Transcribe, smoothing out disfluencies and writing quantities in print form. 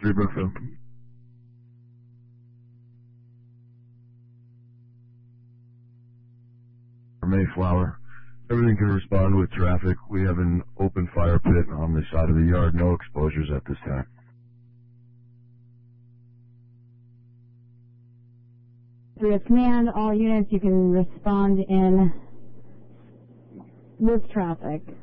3 Brookfield. Mayflower. Everything can respond with traffic. We have an open fire pit on the side of the yard. No exposures at this time. Through command, all units, you can respond in with traffic.